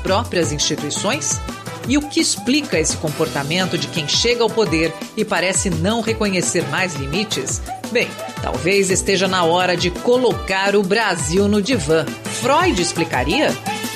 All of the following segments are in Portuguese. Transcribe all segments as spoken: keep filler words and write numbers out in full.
próprias instituições? E o que explica esse comportamento de quem chega ao poder e parece não reconhecer mais limites? Bem, talvez esteja na hora de colocar o Brasil no divã. Freud explicaria?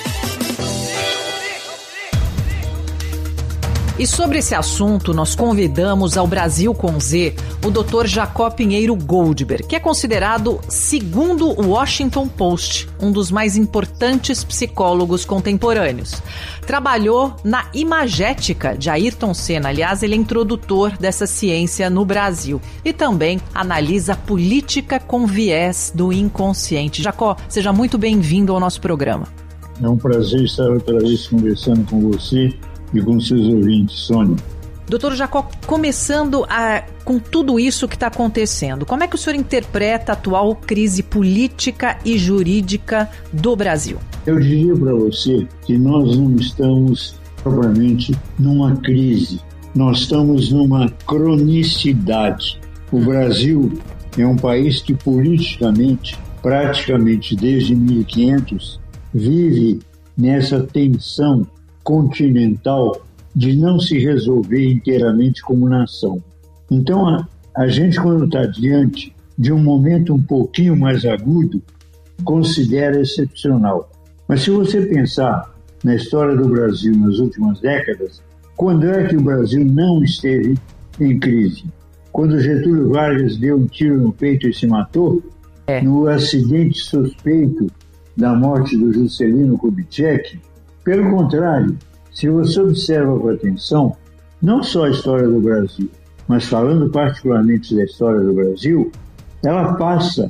E sobre esse assunto, nós convidamos ao Brasil com Z o doutor Jacó Pinheiro Goldberg, que é considerado, segundo o Washington Post, um dos mais importantes psicólogos contemporâneos. Trabalhou na Imagética de Ayrton Senna, aliás, ele é introdutor dessa ciência no Brasil. E também analisa a política com viés do inconsciente. Jacó, seja muito bem-vindo ao nosso programa. É um prazer estar outra vez conversando com você e com seus ouvintes, Sônia. Doutor Jacó, começando a, com tudo isso que está acontecendo, como é que o senhor interpreta a atual crise política e jurídica do Brasil? Eu diria para você que nós não estamos propriamente numa crise, nós estamos numa cronicidade. O Brasil é um país que politicamente, praticamente desde mil e quinhentos, vive nessa tensão continental de não se resolver inteiramente como nação. Então, a, a gente, quando está diante de um momento um pouquinho mais agudo, considera excepcional. Mas se você pensar na história do Brasil nas últimas décadas, quando é que o Brasil não esteve em crise? Quando Getúlio Vargas deu um tiro no peito e se matou? É. No acidente suspeito da morte do Juscelino Kubitschek? Pelo contrário, se você observa com atenção, não só a história do Brasil, mas falando particularmente da história do Brasil, ela passa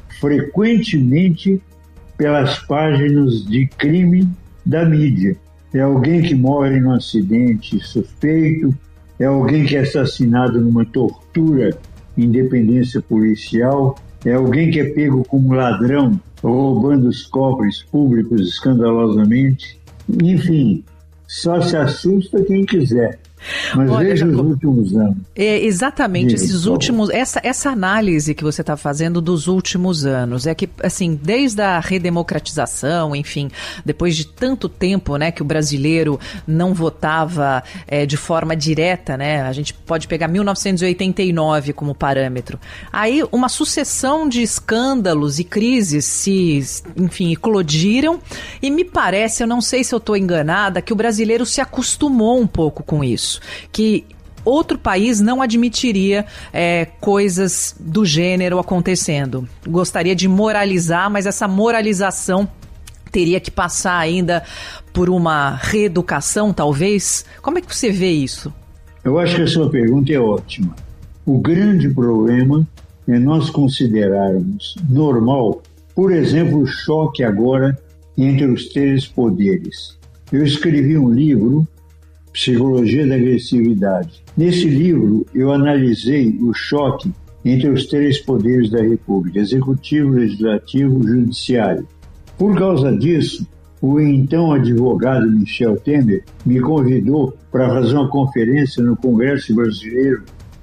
frequentemente pelas páginas de crime da mídia. É alguém que morre num acidente suspeito, é alguém que é assassinado numa tortura em dependência policial, é alguém que é pego como ladrão, roubando os cofres públicos escandalosamente. Enfim, só se assusta quem quiser. Mas Olha, veja Jacob, os últimos anos. É, exatamente, Diga, esses últimos, essa, essa análise que você está fazendo dos últimos anos, é que, assim, desde a redemocratização, enfim, depois de tanto tempo, né, que o brasileiro não votava é, de forma direta, né, a gente pode pegar mil novecentos e oitenta e nove como parâmetro. Aí uma sucessão de escândalos e crises se, enfim, eclodiram e me parece, eu não sei se eu estou enganada, que o brasileiro se acostumou um pouco com isso. Que outro país não admitiria é, coisas do gênero acontecendo. Gostaria de moralizar, mas essa moralização teria que passar ainda por uma reeducação, talvez. Como é que você vê isso? Eu acho que a sua pergunta é ótima. O grande problema é nós considerarmos normal, por exemplo, o choque agora entre os três poderes. Eu escrevi um livro, Psicologia da Agressividade. Nesse livro, eu analisei o choque entre os três poderes da República, Executivo, Legislativo e Judiciário. Por causa disso, o então advogado Michel Temer me convidou para fazer uma conferência no Congresso Brasileiro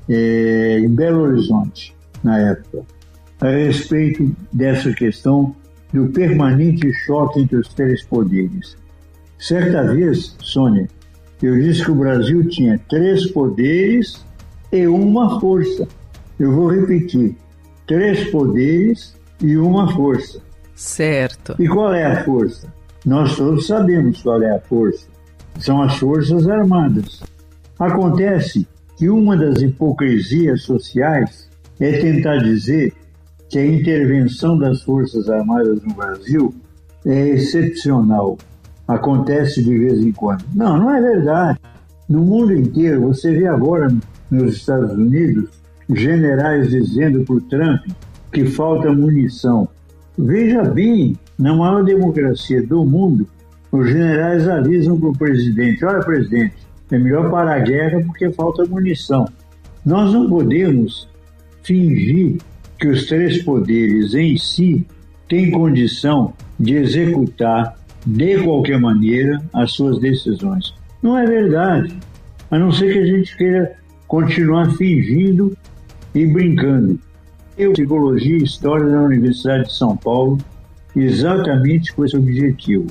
é, em Belo Horizonte, na época, a respeito dessa questão do permanente choque entre os três poderes. Certa vez, Sônia, eu disse que o Brasil tinha três poderes e uma força. Eu vou repetir. Três poderes e uma força. Certo. E qual é a força? Nós todos sabemos qual é a força. São as Forças Armadas. Acontece que uma das hipocrisias sociais é tentar dizer que a intervenção das Forças Armadas no Brasil é excepcional. Acontece de vez em quando. Não, não é verdade. No mundo inteiro, você vê agora nos Estados Unidos, generais dizendo para o Trump que falta munição. Veja bem, na maior democracia do mundo, os generais avisam para o presidente: olha, presidente, é melhor parar a guerra porque falta munição. Nós não podemos fingir que os três poderes em si têm condição de executar de qualquer maneira as suas decisões. Não é verdade, a não ser que a gente queira continuar fingindo e brincando. Eu, Psicologia e História da Universidade de São Paulo, exatamente com esse objetivo,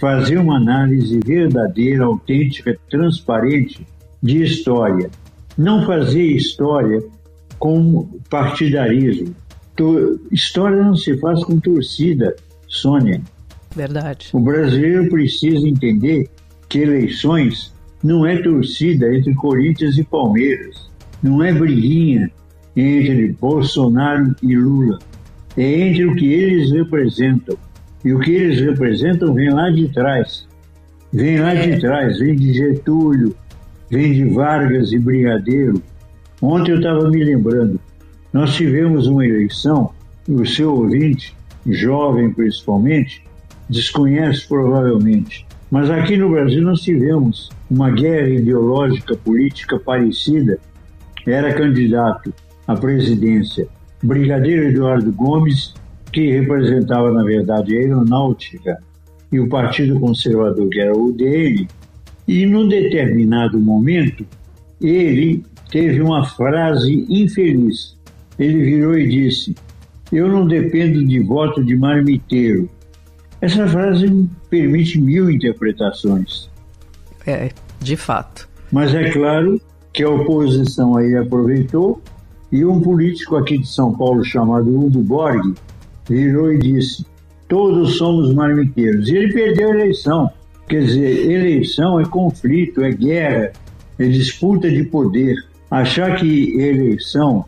fazer uma análise verdadeira, autêntica, transparente de história. Não fazer história com partidarismo. História não se faz com torcida, Sônia. Verdade. O brasileiro precisa entender que eleições não é torcida entre Corinthians e Palmeiras. Não é briguinha entre Bolsonaro e Lula. É entre o que eles representam. E o que eles representam vem lá de trás. Vem lá de trás, vem de Getúlio, vem de Vargas e Brigadeiro. Ontem eu estava me lembrando, nós tivemos uma eleição, o seu ouvinte, jovem principalmente, desconhece provavelmente, mas aqui no Brasil nós tivemos uma guerra ideológica política parecida. Era candidato à presidência Brigadeiro Eduardo Gomes, que representava, na verdade, a aeronáutica, e o Partido Conservador, que era o U D N, e num determinado momento, ele teve uma frase infeliz. Ele virou e disse: eu não dependo de voto de marmiteiro. Essa frase permite mil interpretações. É, de fato. Mas é claro que a oposição aí aproveitou, e um político aqui de São Paulo chamado Hugo Borg virou e disse: todos somos marmiteiros. E ele perdeu a eleição. Quer dizer, eleição é conflito, é guerra, é disputa de poder. Achar que eleição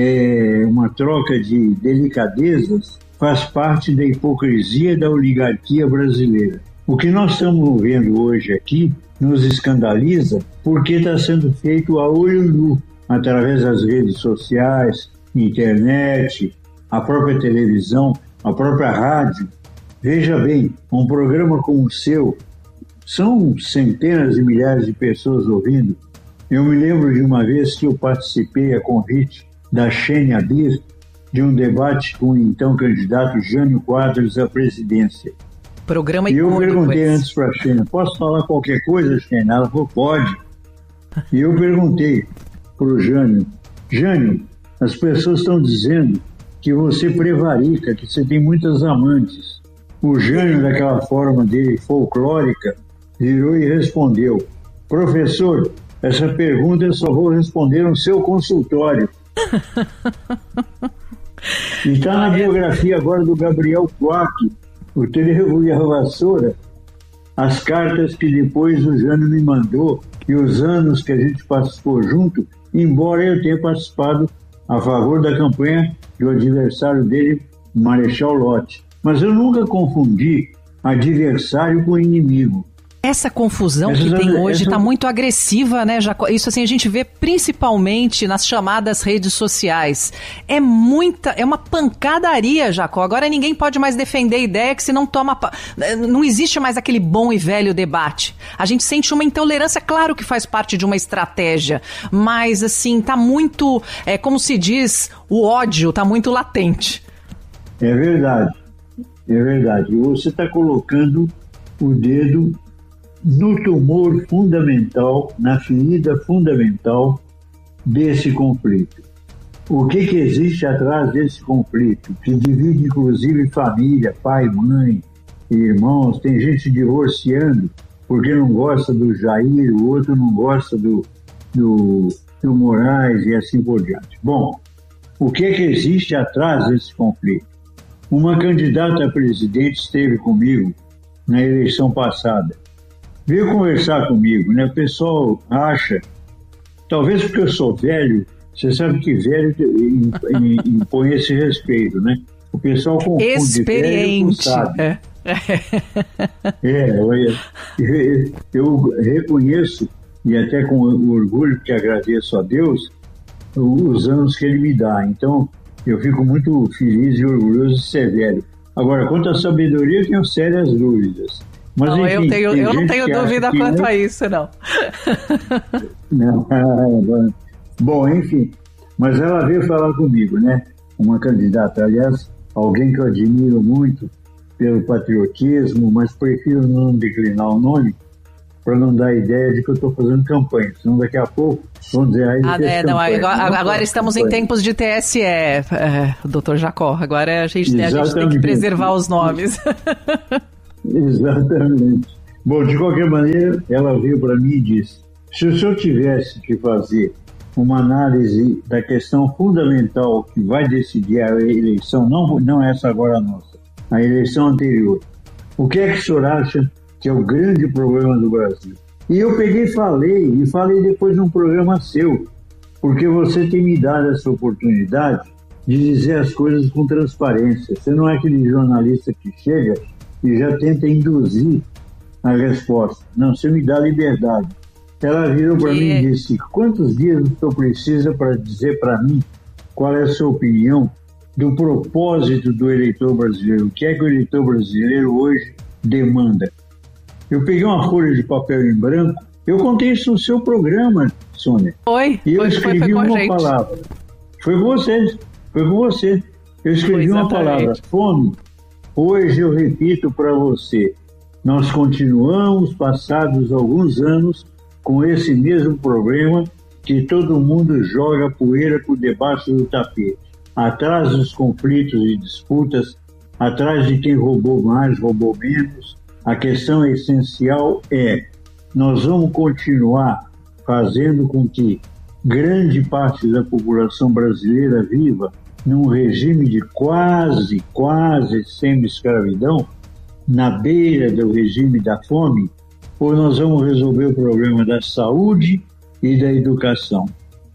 é uma troca de delicadezas faz parte da hipocrisia da oligarquia brasileira. O que nós estamos vendo hoje aqui nos escandaliza porque está sendo feito a olho nu, através das redes sociais, internet, a própria televisão, a própria rádio. Veja bem, um programa como o seu, são centenas de milhares de pessoas ouvindo. Eu me lembro de uma vez que eu participei a convite da Xênia Bir de um debate com o então candidato Jânio Quadros à presidência. Programa e eu perguntei esse. antes para a Xênia: posso falar qualquer coisa, Xênia? Ela falou: pode. E eu perguntei para o Jânio: Jânio, as pessoas estão dizendo que você prevarica, que você tem muitas amantes. O Jânio, daquela forma dele folclórica, virou e respondeu: professor, essa pergunta eu só vou responder no seu consultório. E está na biografia agora do Gabriel Quack, o Trevo e a Vassoura, as cartas que depois o Jânio me mandou e os anos que a gente participou junto, embora eu tenha participado a favor da campanha do adversário dele, Marechal Lott. Mas eu nunca confundi adversário com inimigo. Essa confusão essa, que tem hoje está essa... muito agressiva, né, Jacó? Isso assim a gente vê principalmente nas chamadas redes sociais. É muita, é uma pancadaria, Jacó. Agora ninguém pode mais defender a ideia que se não toma... Não existe mais aquele bom e velho debate. A gente sente uma intolerância, claro que faz parte de uma estratégia, mas assim, tá muito, é, como se diz, o ódio tá muito latente. É verdade, é verdade. Você está colocando o dedo no tumor fundamental, na ferida fundamental desse conflito. O que que existe atrás desse conflito? Que divide inclusive família, pai, mãe, irmãos, tem gente divorciando porque não gosta do Jair, o outro não gosta do, do, do Moraes e assim por diante. Bom, o que que existe atrás desse conflito? Uma candidata a presidente esteve comigo na eleição passada. Veio conversar comigo, né? O pessoal acha, talvez porque eu sou velho, você sabe que velho impõe esse respeito, né? O pessoal confunde experiente. Velho com sábio. É, é eu, eu reconheço, e até com orgulho, que agradeço a Deus, os anos que Ele me dá. Então, eu fico muito feliz e orgulhoso de ser velho. Agora, quanto à sabedoria, eu tenho sérias dúvidas. Mas, não, enfim, eu, tenho, eu não tenho dúvida quanto eu... a isso, não. não. Bom, enfim, mas ela veio falar comigo, né? Uma candidata, aliás, alguém que eu admiro muito pelo patriotismo, mas prefiro não declinar o nome para não dar ideia de que eu estou fazendo campanha. Senão daqui a pouco vão dizer... Aí ah, é, não, agora, não agora estamos campanha. Em tempos de T S E, é, doutor Jacó. Agora a gente, tem, a gente tem que preservar os nomes. Exatamente. Bom, de qualquer maneira, ela veio para mim e disse: se o senhor tivesse que fazer uma análise da questão fundamental que vai decidir a eleição, não, não essa agora nossa, a eleição anterior, o que é que o senhor acha que é o grande problema do Brasil? E eu peguei e falei, e falei depois num programa seu, porque você tem me dado essa oportunidade de dizer as coisas com transparência. Você não é aquele jornalista que chega e já tenta induzir a resposta. Não, você me dá liberdade. Ela virou para mim e disse: quantos dias o senhor precisa para dizer para mim qual é a sua opinião do propósito do eleitor brasileiro? O que é que o eleitor brasileiro hoje demanda? Eu peguei uma folha de papel em branco, eu contei isso no seu programa, Sônia. Foi, e eu foi, escrevi foi, foi uma palavra. Foi com você, foi com você. Eu escrevi foi uma palavra: fome. Hoje eu repito para você, nós continuamos, passados alguns anos, com esse mesmo problema que todo mundo joga poeira por debaixo do tapete. Atrás dos conflitos e disputas, atrás de quem roubou mais, roubou menos, a questão essencial é: nós vamos continuar fazendo com que grande parte da população brasileira viva num regime de quase, quase semi-escravidão, na beira do regime da fome, ou nós vamos resolver o problema da saúde e da educação?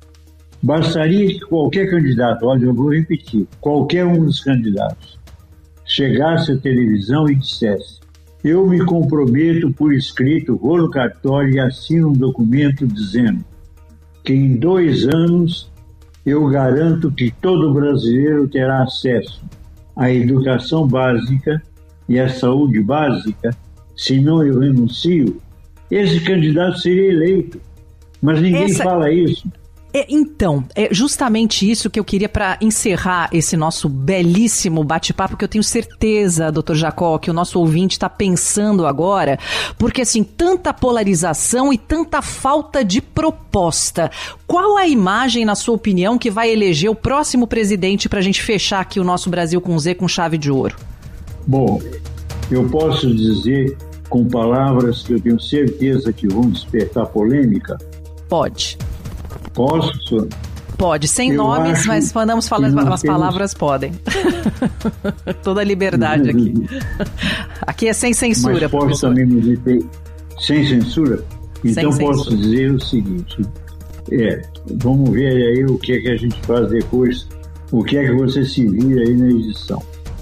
Bastaria que qualquer candidato, olha, eu vou repetir, qualquer um dos candidatos, chegasse à televisão e dissesse: eu me comprometo por escrito, vou no cartório e assino um documento dizendo que em dois anos eu garanto que todo brasileiro terá acesso à educação básica e à saúde básica, senão eu renuncio, esse candidato seria eleito. Mas ninguém Essa... fala isso. É, então, é justamente isso que eu queria para encerrar esse nosso belíssimo bate-papo, que eu tenho certeza, doutor Jacó, que o nosso ouvinte está pensando agora, porque assim, tanta polarização e tanta falta de proposta. Qual a imagem, na sua opinião, que vai eleger o próximo presidente para a gente fechar aqui o nosso Brasil com Z com chave de ouro? Bom, eu posso dizer com palavras que eu tenho certeza que vão despertar polêmica? Pode. Posso, senhor? Pode, sem eu nomes, mas mandamos falar, as temos... palavras podem. Toda a liberdade aqui. Aqui é sem censura, mas posso professor. Também me dizer, sem censura? Então sem posso censura. dizer o seguinte: é, vamos ver aí o que é que a gente faz depois, o que é que você se vira aí na edição.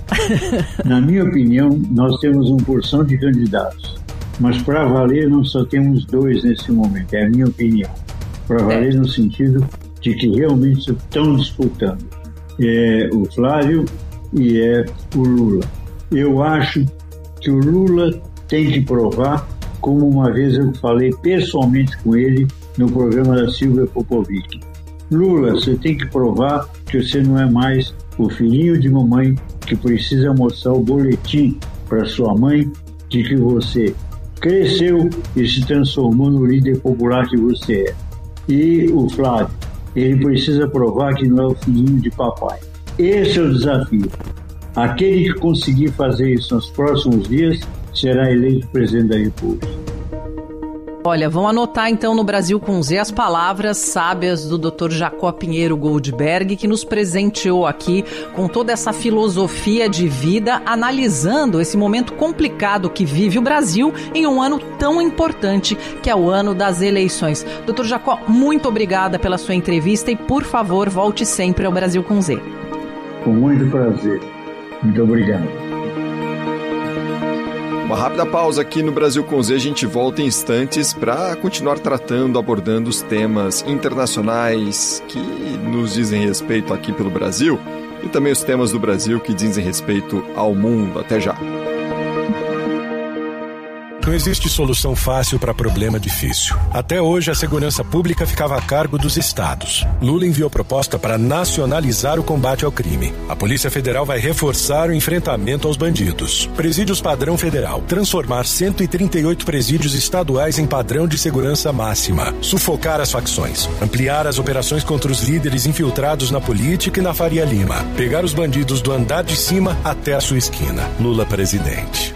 Na minha opinião, nós temos uma porção de candidatos, mas para valer nós só temos dois nesse momento, é a minha opinião. Para valer no sentido de que realmente estão disputando. É o Flávio e é o Lula. Eu acho que o Lula tem que provar, como uma vez eu falei pessoalmente com ele no programa da Silvia Popovic. Lula, você tem que provar que você não é mais o filhinho de mamãe que precisa mostrar o boletim para sua mãe de que você cresceu e se transformou no líder popular que você é. E o Flávio, ele precisa provar que não é o filhinho de papai. Esse é o desafio. Aquele que conseguir fazer isso nos próximos dias será eleito presidente da República. Olha, vamos anotar então no Brasil com Z as palavras sábias do doutor Jacó Pinheiro Goldberg, que nos presenteou aqui com toda essa filosofia de vida, analisando esse momento complicado que vive o Brasil em um ano tão importante que é o ano das eleições. doutor Jacó, muito obrigada pela sua entrevista e, por favor, volte sempre ao Brasil com Z. Com muito prazer. Muito obrigado. Uma rápida pausa aqui no Brasil com Z, a gente volta em instantes para continuar tratando, abordando os temas internacionais que nos dizem respeito aqui pelo Brasil e também os temas do Brasil que dizem respeito ao mundo. Até já. Não existe solução fácil para problema difícil. Até hoje, a segurança pública ficava a cargo dos estados. Lula enviou proposta para nacionalizar o combate ao crime. A Polícia Federal vai reforçar o enfrentamento aos bandidos. Presídios padrão federal. Transformar cento e trinta e oito presídios estaduais em padrão de segurança máxima. Sufocar as facções. Ampliar as operações contra os líderes infiltrados na política e na Faria Lima. Pegar os bandidos do andar de cima até a sua esquina. Lula presidente.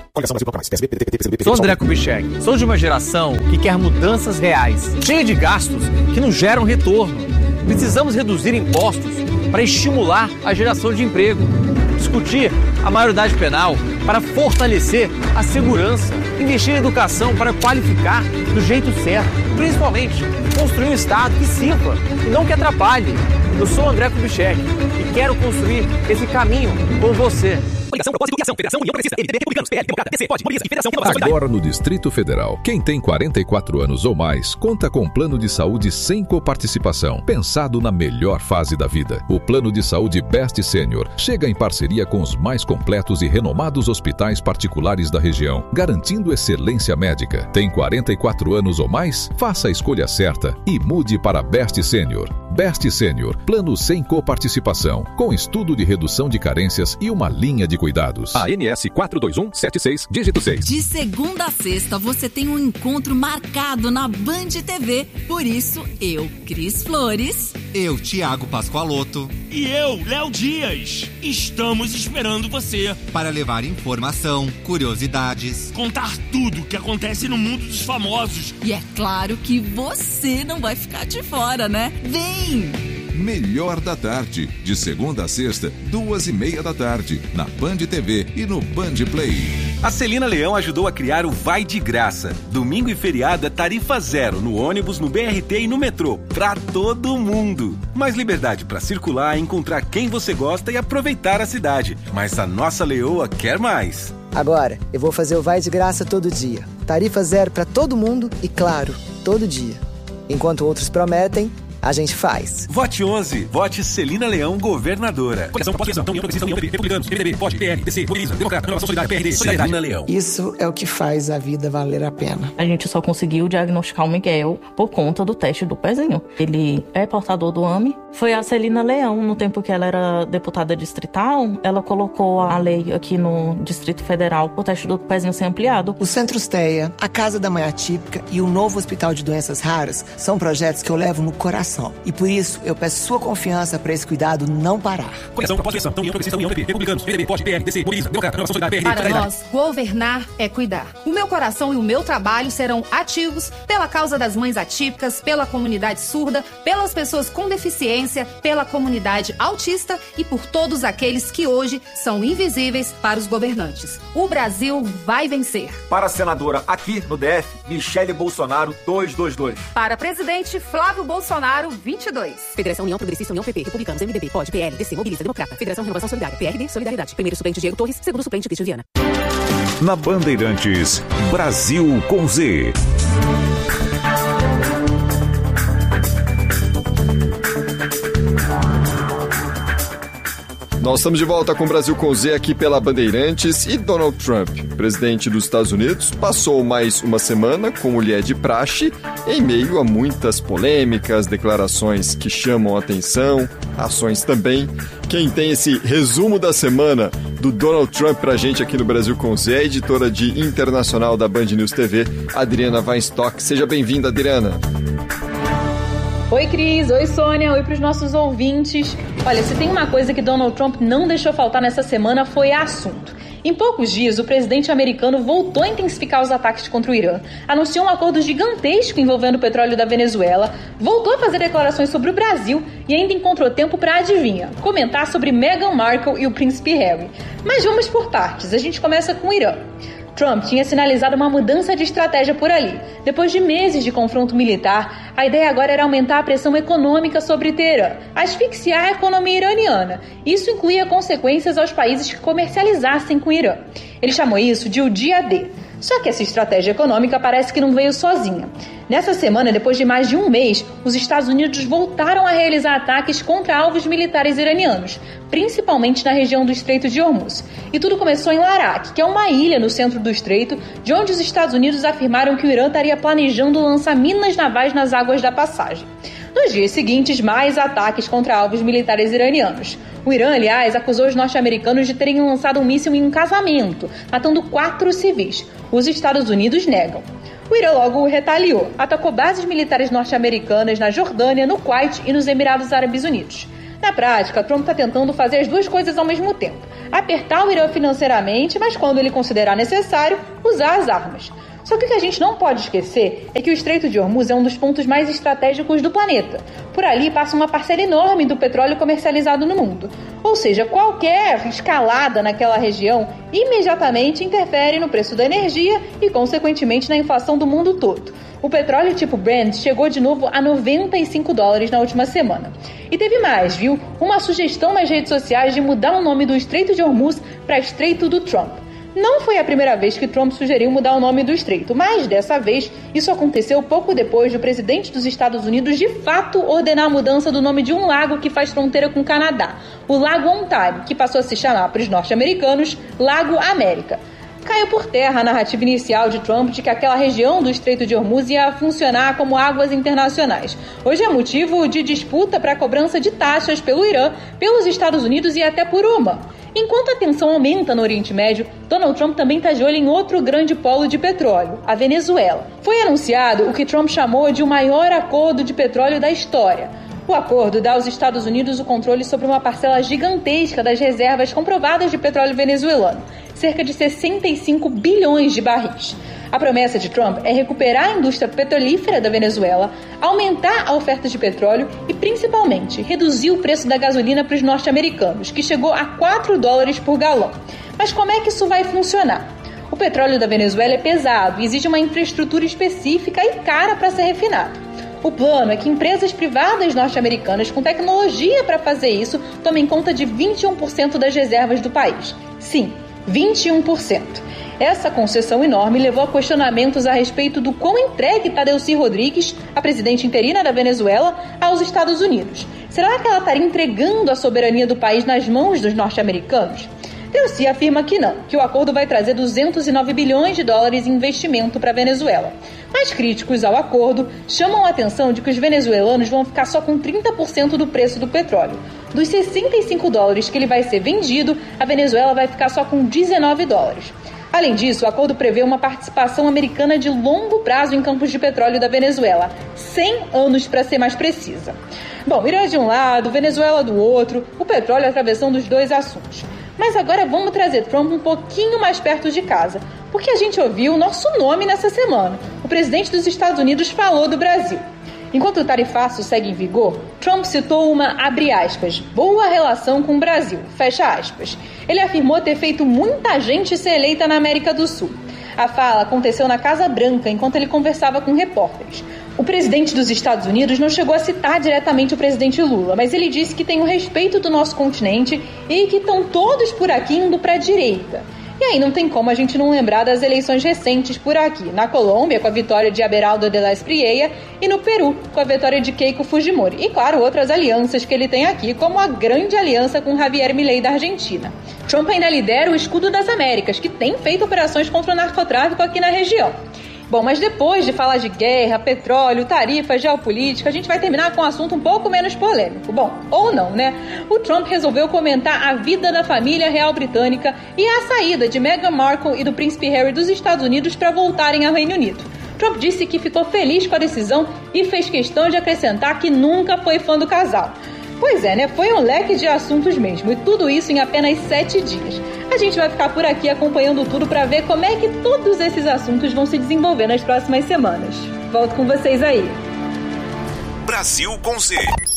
Sou André Kubitschek. Sou de uma geração que quer mudanças reais, cheia de gastos que não geram retorno. Precisamos reduzir impostos para estimular a geração de emprego. Discutir a maioridade penal para fortalecer a segurança. Investir em educação para qualificar do jeito certo. Principalmente, construir um Estado que sirva e não que atrapalhe. Eu sou André Kubitschek e quero construir esse caminho com você. Coligação, propósito e ação, Federação, União Progressista, M D B, Republicanos, P L, Democrata, P C, P O D, Mobiliza e Federação Renovação. Agora no Distrito Federal, quem tem quarenta e quatro anos ou mais conta com plano de saúde sem coparticipação, pensado na melhor fase da vida. O plano de saúde Best Senior chega em parceria com os mais completos e renomados hospitais particulares da região, garantindo excelência médica. Tem quarenta e quatro anos ou mais? Faça a escolha certa e mude para Best Senior. Best Senior, plano sem coparticipação, com estudo de redução de carências e uma linha de cuidados. A N S quatro dois um sete seis, dígito seis. De segunda a sexta, você tem um encontro marcado na Band T V. Por isso, eu, Cris Flores. Eu, Thiago Pascoaloto. E eu, Léo Dias. Estamos esperando você para levar informação, curiosidades, contar tudo o que acontece no mundo dos famosos. E é claro que você não vai ficar de fora, né? Vem! Melhor da Tarde, de segunda a sexta, duas e meia da tarde, na Band T V e no Band Play. A Celina Leão ajudou a criar o Vai de Graça. Domingo e feriado é tarifa zero no ônibus, no B R T e no metrô, pra todo mundo. Mais liberdade pra circular, encontrar quem você gosta e aproveitar a cidade. Mas a nossa leoa quer mais. Agora, eu vou fazer o Vai de Graça todo dia. Tarifa zero pra todo mundo e, claro, todo dia. Enquanto outros prometem, a gente faz. Vote onze. Vote Celina Leão, governadora. Coligação, propósito e ação, União Progressista, União P P, Republicanos, M D B, P O D, P L, P C, Mobiliza, Democrata, Renovação Solidária, P R D, Solidariedade. Celina Leão. Isso é o que faz a vida valer a pena. A gente só conseguiu diagnosticar o Miguel por conta do teste do pezinho. Ele é portador do A M E. Foi a Celina Leão, no tempo que ela era deputada distrital, ela colocou a lei aqui no Distrito Federal o teste do pezinho ser ampliado. O Centro Steia, a Casa da Mãe Atípica e o novo Hospital de Doenças Raras são projetos que eu levo no coração. E por isso, eu peço sua confiança para esse cuidado não parar. Coligação, propósito e ação, União Progressista, União P P, Republicanos, M D B, P O D, P L, P C, Mobiliza, Democrata, Renovação Solidária, P R D, Para nós, governar é cuidar. O meu coração e o meu trabalho serão ativos pela causa das mães atípicas, pela comunidade surda, pelas pessoas com deficiência, pela comunidade autista e por todos aqueles que hoje são invisíveis para os governantes. O Brasil vai vencer. Para a senadora aqui no D F, Michele Bolsonaro, duzentos e vinte e dois. Para presidente, Flávio Bolsonaro, vinte e dois. Federação União Progressista, União P P, Republicanos, M D B, P O D, P L, D C, Mobiliza, Democrata. Federação Renovação Solidária, P R D, Solidariedade. Primeiro suplente, Diego Torres. Segundo suplente, Cristian Viana. Na Bandeirantes, Brasil com Z. Nós estamos de volta com o Brasil com Z aqui pela Bandeirantes. E Donald Trump, presidente dos Estados Unidos, passou mais uma semana, como lhe é de praxe, em meio a muitas polêmicas, declarações que chamam a atenção, ações também. Quem tem esse resumo da semana do Donald Trump pra gente aqui no Brasil com Z, é a editora de internacional da Band News T V, Adriana Weinstock. Seja bem-vinda, Adriana. Oi, Cris. Oi, Sônia. Oi para os nossos ouvintes. Olha, se tem uma coisa que Donald Trump não deixou faltar nessa semana foi assunto. Em poucos dias, o presidente americano voltou a intensificar os ataques contra o Irã, anunciou um acordo gigantesco envolvendo o petróleo da Venezuela, voltou a fazer declarações sobre o Brasil e ainda encontrou tempo para, adivinha, comentar sobre Meghan Markle e o príncipe Harry. Mas vamos por partes. A gente começa com o Irã. Trump tinha sinalizado uma mudança de estratégia por ali. Depois de meses de confronto militar, a ideia agora era aumentar a pressão econômica sobre Teherã, asfixiar a economia iraniana. Isso incluía consequências aos países que comercializassem com o Irã. Ele chamou isso de o dia D. Só que essa estratégia econômica parece que não veio sozinha. Nessa semana, depois de mais de um mês, os Estados Unidos voltaram a realizar ataques contra alvos militares iranianos, principalmente na região do Estreito de Hormuz. E tudo começou em Larak, que é uma ilha no centro do estreito, de onde os Estados Unidos afirmaram que o Irã estaria planejando lançar minas navais nas águas da passagem. Nos dias seguintes, mais ataques contra alvos militares iranianos. O Irã, aliás, acusou os norte-americanos de terem lançado um míssil em um casamento, matando quatro civis. Os Estados Unidos negam. O Irã logo retaliou, atacou bases militares norte-americanas na Jordânia, no Kuwait e nos Emirados Árabes Unidos. Na prática, Trump está tentando fazer as duas coisas ao mesmo tempo. apertar o Irã financeiramente, mas quando ele considerar necessário, usar as armas. Só que o que a gente não pode esquecer é que o Estreito de Hormuz é um dos pontos mais estratégicos do planeta. Por ali passa uma parcela enorme do petróleo comercializado no mundo. Ou seja, qualquer escalada naquela região imediatamente interfere no preço da energia e, consequentemente, na inflação do mundo todo. O petróleo tipo Brent chegou de novo a noventa e cinco dólares na última semana. E teve mais, viu? Uma sugestão nas redes sociais de mudar o nome do Estreito de Hormuz para Estreito do Trump. Não foi a primeira vez que Trump sugeriu mudar o nome do estreito, mas dessa vez isso aconteceu pouco depois do presidente dos Estados Unidos de fato ordenar a mudança do nome de um lago que faz fronteira com o Canadá, o Lago Ontário, que passou a se chamar para os norte-americanos Lago América. Caiu por terra a narrativa inicial de Trump de que aquela região do Estreito de Hormuz ia funcionar como águas internacionais. Hoje é motivo de disputa para a cobrança de taxas pelo Irã, pelos Estados Unidos e até por Omã. Enquanto a tensão aumenta no Oriente Médio, Donald Trump também está de olho em outro grande polo de petróleo, a Venezuela. Foi anunciado o que Trump chamou de o maior acordo de petróleo da história. O acordo dá aos Estados Unidos o controle sobre uma parcela gigantesca das reservas comprovadas de petróleo venezuelano, cerca de sessenta e cinco bilhões de barris. A promessa de Trump é recuperar a indústria petrolífera da Venezuela, aumentar a oferta de petróleo e, principalmente, reduzir o preço da gasolina para os norte-americanos, que chegou a quatro dólares por galão. Mas como é que isso vai funcionar? O petróleo da Venezuela é pesado e exige uma infraestrutura específica e cara para ser refinado. O plano é que empresas privadas norte-americanas com tecnologia para fazer isso tomem conta de vinte e um por cento das reservas do país. Sim, vinte e um por cento. Essa concessão enorme levou a questionamentos a respeito do quão entregue está Delcy Rodrigues, a presidente interina da Venezuela, aos Estados Unidos. Será que ela estaria entregando a soberania do país nas mãos dos norte-americanos? Delcy afirma que não, que o acordo vai trazer duzentos e nove bilhões de dólares em investimento para a Venezuela. Mas críticos ao acordo chamam a atenção de que os venezuelanos vão ficar só com trinta por cento do preço do petróleo. Dos sessenta e cinco dólares que ele vai ser vendido, a Venezuela vai ficar só com dezenove dólares. Além disso, o acordo prevê uma participação americana de longo prazo em campos de petróleo da Venezuela, cem anos para ser mais precisa. Bom, Irã de um lado, Venezuela do outro, o petróleo atravessando os dois assuntos. Mas agora vamos trazer Trump um pouquinho mais perto de casa, porque a gente ouviu o nosso nome nessa semana. O presidente dos Estados Unidos falou do Brasil. Enquanto o tarifaço segue em vigor, Trump citou uma, abre aspas, boa relação com o Brasil, fecha aspas. Ele afirmou ter feito muita gente ser eleita na América do Sul. A fala aconteceu na Casa Branca enquanto ele conversava com repórteres. O presidente dos Estados Unidos não chegou a citar diretamente o presidente Lula, mas ele disse que tem o respeito do nosso continente e que estão todos por aqui indo para a direita. E aí não tem como a gente não lembrar das eleições recentes por aqui, na Colômbia com a vitória de Abelardo de la Espriella e no Peru com a vitória de Keiko Fujimori. E claro, outras alianças que ele tem aqui, como a grande aliança com Javier Milei da Argentina. Trump ainda lidera o Escudo das Américas, que tem feito operações contra o narcotráfico aqui na região. Bom, mas depois de falar de guerra, petróleo, tarifas, geopolítica, a gente vai terminar com um assunto um pouco menos polêmico. Bom, ou não, né? O Trump resolveu comentar a vida da família real britânica e a saída de Meghan Markle e do príncipe Harry dos Estados Unidos para voltarem ao Reino Unido. Trump disse que ficou feliz com a decisão e fez questão de acrescentar que nunca foi fã do casal. Pois é, né? Foi um leque de assuntos mesmo, e tudo isso em apenas sete dias. A gente vai ficar por aqui acompanhando tudo para ver como é que todos esses assuntos vão se desenvolver nas próximas semanas. Volto com vocês aí. Brasil com Z.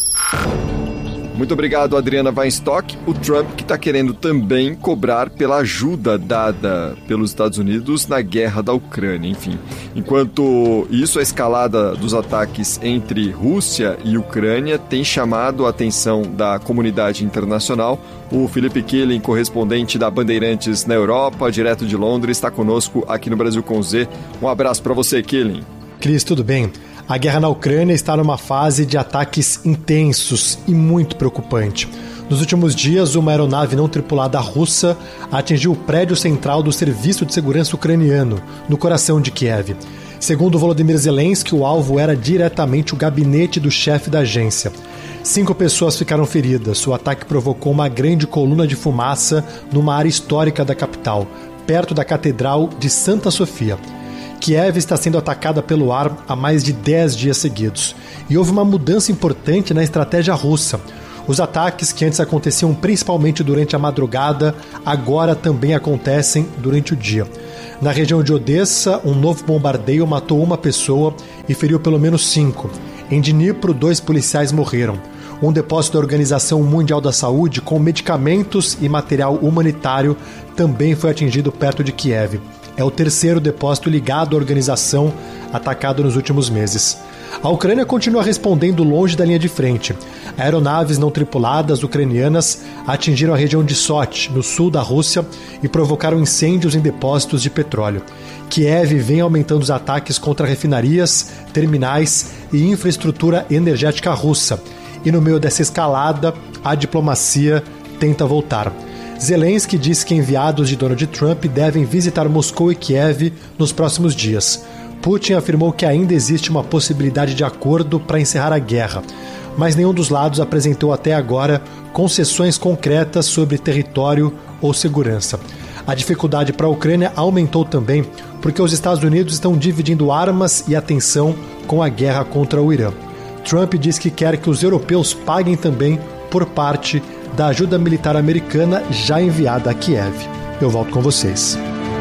Muito obrigado, Adriana Weinstock. O Trump que está querendo também cobrar pela ajuda dada pelos Estados Unidos na guerra da Ucrânia, enfim. Enquanto isso, a escalada dos ataques entre Rússia e Ucrânia tem chamado a atenção da comunidade internacional. O Felipe Killing, correspondente da Bandeirantes na Europa, direto de Londres, está conosco aqui no Brasil com Z. Um abraço para você, Killing. Cris, tudo bem? A guerra na Ucrânia está numa fase de ataques intensos e muito preocupante. Nos últimos dias, uma aeronave não tripulada russa atingiu o prédio central do Serviço de Segurança Ucraniano, no coração de Kiev. Segundo Volodymyr Zelensky, o alvo era diretamente o gabinete do chefe da agência. Cinco pessoas ficaram feridas. O ataque provocou uma grande coluna de fumaça numa área histórica da capital, perto da Catedral de Santa Sofia. Kiev está sendo atacada pelo ar há mais de dez dias seguidos. E houve uma mudança importante na estratégia russa. Os ataques, que antes aconteciam principalmente durante a madrugada, agora também acontecem durante o dia. Na região de Odessa, um novo bombardeio matou uma pessoa e feriu pelo menos cinco. Em Dnipro, dois policiais morreram. Um depósito da Organização Mundial da Saúde com medicamentos e material humanitário também foi atingido perto de Kiev. É o terceiro depósito ligado à organização atacado nos últimos meses. A Ucrânia continua respondendo longe da linha de frente. Aeronaves não tripuladas ucranianas atingiram a região de Sochi, no sul da Rússia, e provocaram incêndios em depósitos de petróleo. Kiev vem aumentando os ataques contra refinarias, terminais e infraestrutura energética russa. E no meio dessa escalada, a diplomacia tenta voltar. Zelensky disse que enviados de Donald Trump devem visitar Moscou e Kiev nos próximos dias. Putin afirmou que ainda existe uma possibilidade de acordo para encerrar a guerra, mas nenhum dos lados apresentou até agora concessões concretas sobre território ou segurança. A dificuldade para a Ucrânia aumentou também porque os Estados Unidos estão dividindo armas e atenção com a guerra contra o Irã. Trump diz que quer que os europeus paguem também por parte da ajuda militar americana já enviada a Kiev. Eu volto com vocês.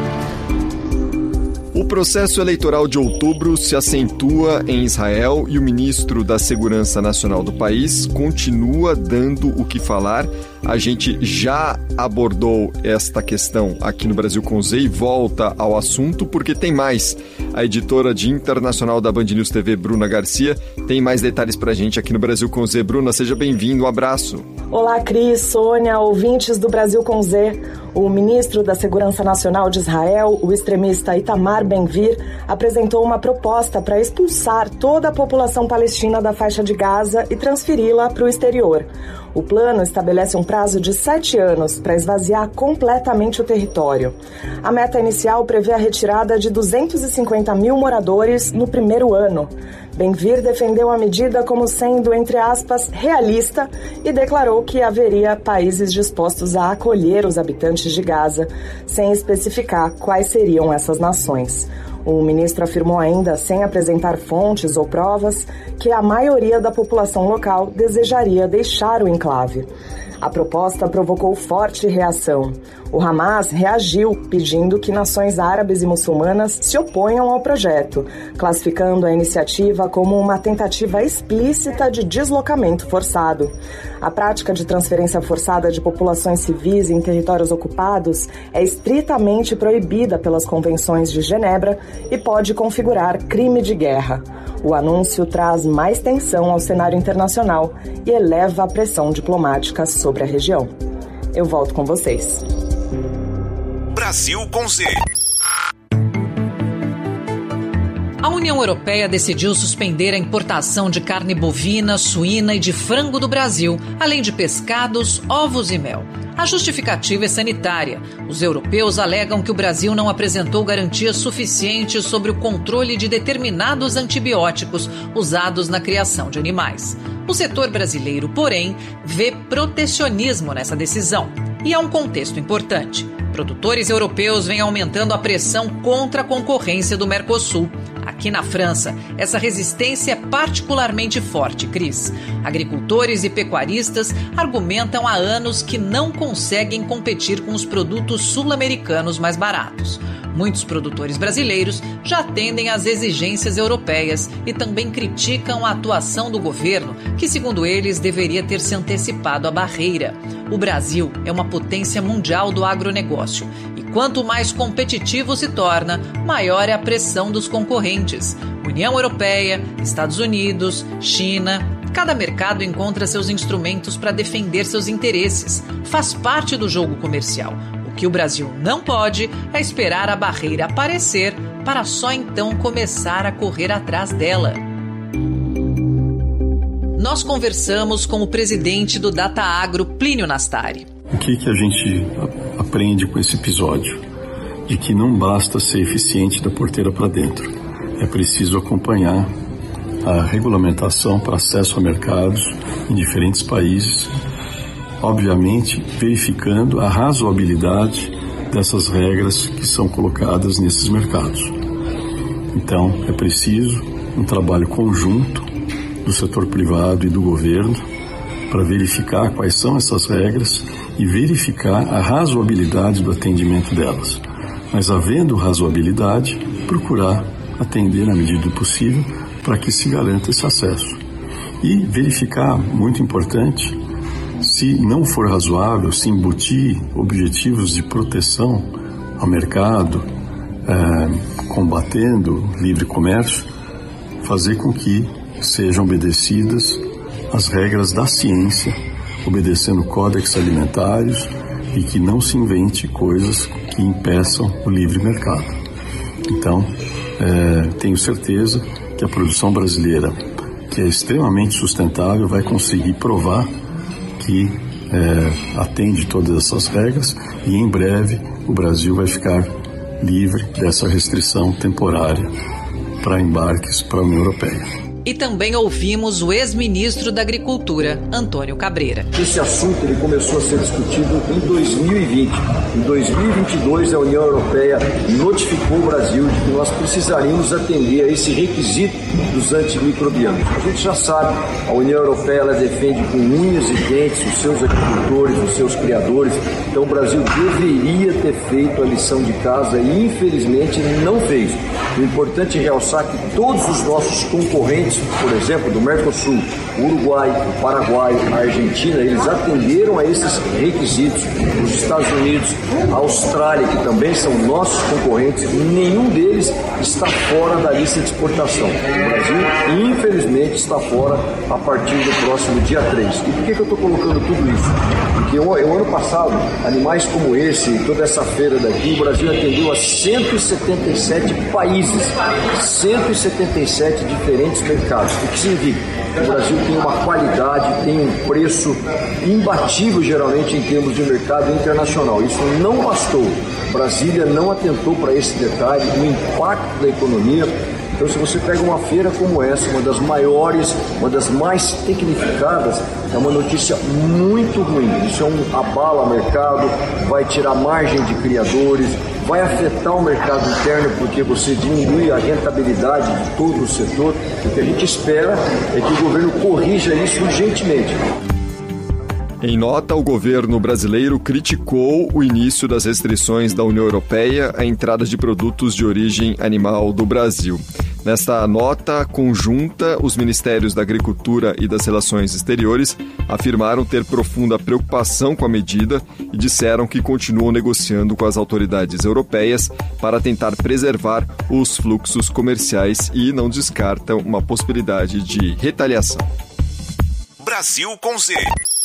O processo eleitoral de outubro se acentua em Israel e o ministro da Segurança Nacional do país continua dando o que falar. A gente já abordou esta questão aqui no Brasil com Z e volta ao assunto porque tem mais. A editora de internacional da Band News T V, Bruna Garcia, tem mais detalhes pra gente aqui no Brasil com Z. Bruna, seja bem-vindo, um abraço. Olá, Cris, Sônia, ouvintes do Brasil com Z. O ministro da Segurança Nacional de Israel, o extremista Itamar Ben-Gvir, apresentou uma proposta para expulsar toda a população palestina da faixa de Gaza e transferi-la para o exterior. O plano estabelece um prazo de sete anos para esvaziar completamente o território. A meta inicial prevê a retirada de duzentos e cinquenta mil moradores no primeiro ano. Ben-Gvir defendeu a medida como sendo, entre aspas, realista e declarou que haveria países dispostos a acolher os habitantes de Gaza, sem especificar quais seriam essas nações. O ministro afirmou ainda, sem apresentar fontes ou provas, que a maioria da população local desejaria deixar o enclave. A proposta provocou forte reação. O Hamas reagiu pedindo que nações árabes e muçulmanas se oponham ao projeto, classificando a iniciativa como uma tentativa explícita de deslocamento forçado. A prática de transferência forçada de populações civis em territórios ocupados é estritamente proibida pelas convenções de Genebra e pode configurar crime de guerra. O anúncio traz mais tensão ao cenário internacional e eleva a pressão diplomática sobre a região. Eu volto com vocês. Brasil com Z. A União Europeia decidiu suspender a importação de carne bovina, suína e de frango do Brasil, além de pescados, ovos e mel. A justificativa é sanitária. Os europeus alegam que o Brasil não apresentou garantias suficientes sobre o controle de determinados antibióticos usados na criação de animais. O setor brasileiro, porém, vê protecionismo nessa decisão. E há um contexto importante. Produtores europeus vêm aumentando a pressão contra a concorrência do Mercosul. Aqui na França, essa resistência é particularmente forte, Cris. Agricultores e pecuaristas argumentam há anos que não conseguem competir com os produtos sul-americanos mais baratos. Muitos produtores brasileiros já atendem às exigências europeias e também criticam a atuação do governo, que, segundo eles, deveria ter se antecipado à barreira. O Brasil é uma potência mundial do agronegócio e quanto mais competitivo se torna, maior é a pressão dos concorrentes. União Europeia, Estados Unidos, China. Cada mercado encontra seus instrumentos para defender seus interesses. Faz parte do jogo comercial. O que o Brasil não pode é esperar a barreira aparecer para só então começar a correr atrás dela. Nós conversamos com o presidente do Datagro, Plínio Nastari. O que, que a gente aprende com esse episódio? De que não basta ser eficiente da porteira para dentro. É preciso acompanhar a regulamentação para acesso a mercados em diferentes países, obviamente verificando a razoabilidade dessas regras que são colocadas nesses mercados. Então, é preciso um trabalho conjunto do setor privado e do governo para verificar quais são essas regras e verificar a razoabilidade do atendimento delas. Mas, havendo razoabilidade, procurar atender na medida do possível para que se garanta esse acesso. E verificar, muito importante, se não for razoável, se embutir objetivos de proteção ao mercado, é, combatendo livre comércio, fazer com que sejam obedecidas as regras da ciência, obedecendo códex alimentares e que não se invente coisas que impeçam o livre mercado. Então, é, tenho certeza que a produção brasileira, que é extremamente sustentável, vai conseguir provar que é, atende todas essas regras e em breve o Brasil vai ficar livre dessa restrição temporária para embarques para a União Europeia. E também ouvimos o ex-ministro da Agricultura, Antônio Cabreira. Esse assunto ele começou a ser discutido em dois mil e vinte. Em dois mil e vinte e dois, a União Europeia notificou o Brasil de que nós precisaríamos atender a esse requisito dos antimicrobianos. A gente já sabe, a União Europeia ela defende com unhas e dentes os seus agricultores, os seus criadores. Então o Brasil deveria ter feito a lição de casa e infelizmente não fez. O importante é realçar que todos os nossos concorrentes, por exemplo, do Mercosul, o Uruguai, o Paraguai, a Argentina, eles atenderam a esses requisitos. Os Estados Unidos, a Austrália, que também são nossos concorrentes, nenhum deles está fora da lista de exportação. O Brasil, infelizmente, está fora a partir do próximo dia três. E por que, que eu estou colocando tudo isso? Porque o, o ano passado, animais como esse, toda essa feira daqui, o Brasil atendeu a cento e setenta e sete países, cento e setenta e sete diferentes mercados. O que significa? O Brasil tem uma qualidade, tem um preço imbatível, geralmente, em termos de mercado internacional. Isso não bastou. Brasília não atentou para esse detalhe, o impacto da economia. Então, se você pega uma feira como essa, uma das maiores, uma das mais tecnificadas, é uma notícia muito ruim. Isso é um abala mercado, vai tirar margem de criadores, vai afetar o mercado interno porque você diminui a rentabilidade de todo o setor. O que a gente espera é que o governo corrija isso urgentemente. Em nota, o governo brasileiro criticou o início das restrições da União Europeia à entrada de produtos de origem animal do Brasil. Nesta nota conjunta, os Ministérios da Agricultura e das Relações Exteriores afirmaram ter profunda preocupação com a medida e disseram que continuam negociando com as autoridades europeias para tentar preservar os fluxos comerciais e não descartam uma possibilidade de retaliação. Brasil com Z.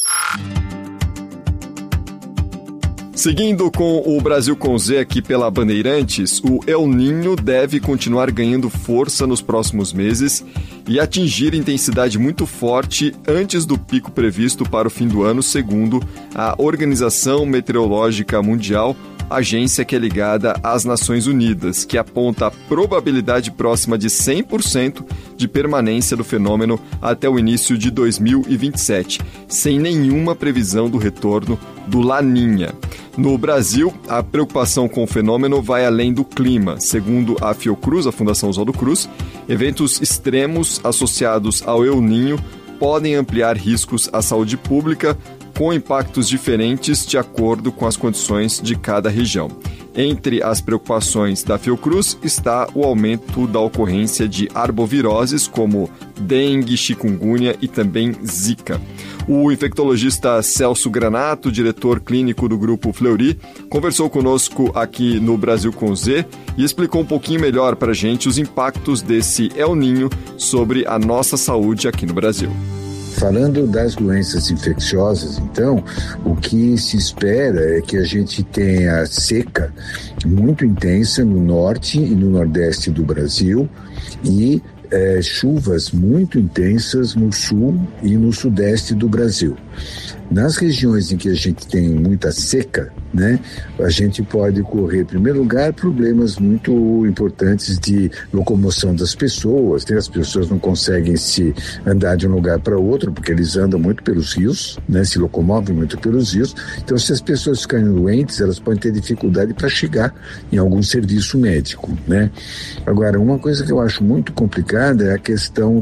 Seguindo com o Brasil com Z aqui pela Bandeirantes, o El Niño deve continuar ganhando força nos próximos meses e atingir intensidade muito forte antes do pico previsto para o fim do ano, segundo a Organização Meteorológica Mundial, agência que é ligada às Nações Unidas, que aponta a probabilidade próxima de cem por cento de permanência do fenômeno até o início de dois mil e vinte e sete, sem nenhuma previsão do retorno do Laninha. No Brasil, a preocupação com o fenômeno vai além do clima. Segundo a Fiocruz, a Fundação Oswaldo Cruz, eventos extremos associados ao El Niño podem ampliar riscos à saúde pública, com impactos diferentes de acordo com as condições de cada região. Entre as preocupações da Fiocruz está o aumento da ocorrência de arboviroses como dengue, chikungunya e também zika. O infectologista Celso Granato, diretor clínico do Grupo Fleury, conversou conosco aqui no Brasil com Z e explicou um pouquinho melhor para a gente os impactos desse El Niño sobre a nossa saúde aqui no Brasil. Falando das doenças infecciosas, então, o que se espera é que a gente tenha seca muito intensa no norte e no nordeste do Brasil e é, chuvas muito intensas no sul e no sudeste do Brasil. Nas regiões em que a gente tem muita seca, né, a gente pode correr, em primeiro lugar, problemas muito importantes de locomoção das pessoas, né? As pessoas não conseguem se andar de um lugar para outro, porque eles andam muito pelos rios, né? Se locomovem muito pelos rios. Então, se as pessoas ficarem doentes, elas podem ter dificuldade para chegar em algum serviço médico, né? Agora, uma coisa que eu acho muito complicada é a questão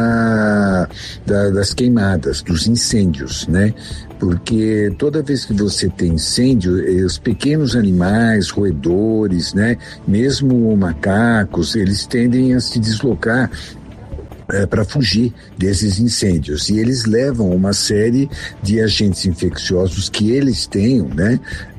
da, da, das queimadas, dos incêndios, né? Porque toda vez que você tem incêndio, os pequenos animais, roedores, né, mesmo macacos, eles tendem a se deslocar É, para fugir desses incêndios, e eles levam uma série de agentes infecciosos que eles tenham, né,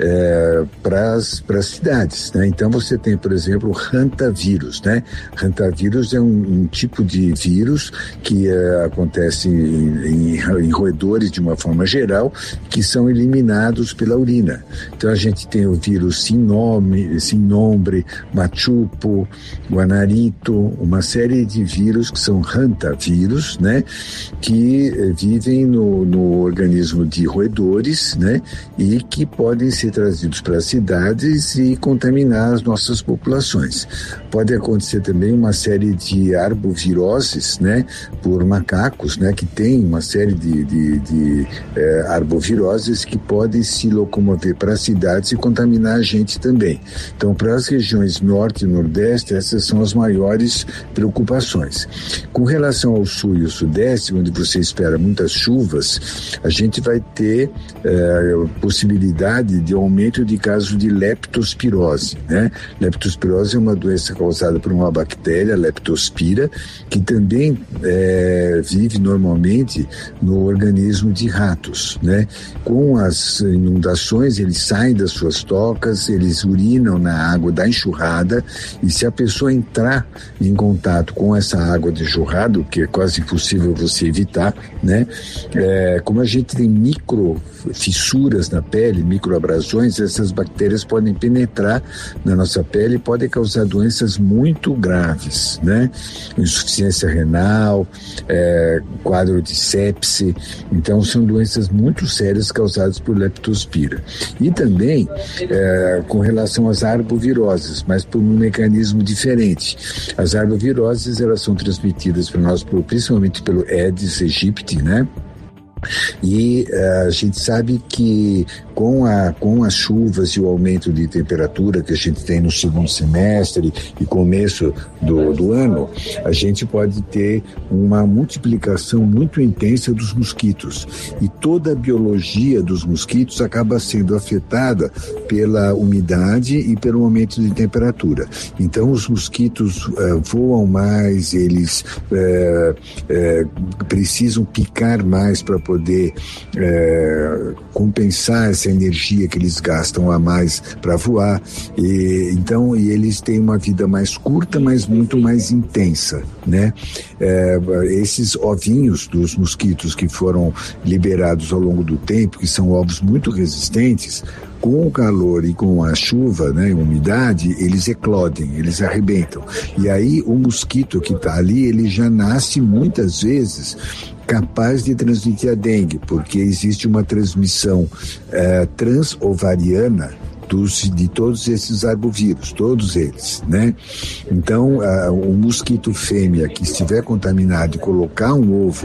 é, para as cidades, né? Então você tem, por exemplo, o hantavírus, né? Hantavírus é um, um tipo de vírus que é, acontece em, em, em roedores de uma forma geral, que são eliminados pela urina. Então a gente tem o vírus Sinome, Sinombre, Machupo, Guanarito, uma série de vírus que são hantavírus, né, que eh, vivem no, no organismo de roedores, né, e que podem ser trazidos para as cidades e contaminar as nossas populações. Pode acontecer também uma série de arboviroses, né, por macacos, né, que tem uma série de, de, de eh, arboviroses que podem se locomover para as cidades e contaminar a gente também. Então, para as regiões norte e nordeste, essas são as maiores preocupações. Com relação ao sul e ao sudeste, onde você espera muitas chuvas, a gente vai ter eh, possibilidade de aumento de casos de leptospirose, né? Leptospirose é uma doença causada por uma bactéria, Leptospira, que também eh, vive normalmente no organismo de ratos, né? Com as inundações, eles saem das suas tocas, eles urinam na água da enxurrada, e se a pessoa entrar em contato com essa água de enxurrada, que é quase impossível você evitar, né? É, como a gente tem micro fissuras na pele, microabrasões, essas bactérias podem penetrar na nossa pele e podem causar doenças muito graves, né? Insuficiência renal, é, quadro de sepse. Então são doenças muito sérias causadas por leptospira. E também é, com relação às arboviroses, mas por um mecanismo diferente. As arboviroses, elas são transmitidas para nós, principalmente pelo Aedes aegypti, né? E uh, a gente sabe que com, a, com as chuvas e o aumento de temperatura que a gente tem no segundo semestre e começo do, do ano, a gente pode ter uma multiplicação muito intensa dos mosquitos, e toda a biologia dos mosquitos acaba sendo afetada pela umidade e pelo aumento de temperatura. Então os mosquitos uh, voam mais, eles uh, uh, precisam picar mais para poder poder é, compensar essa energia que eles gastam a mais para voar. E, então, e eles têm uma vida mais curta, mas muito mais intensa, né? É, esses ovinhos dos mosquitos que foram liberados ao longo do tempo, que são ovos muito resistentes, com o calor e com a chuva, né, umidade, eles eclodem, eles arrebentam. E aí o mosquito que está ali, ele já nasce muitas vezes capaz de transmitir a dengue, porque existe uma transmissão eh, transovariana dos, de todos esses arbovírus, todos eles, né? Então, uh, o mosquito fêmea que estiver contaminado e colocar um ovo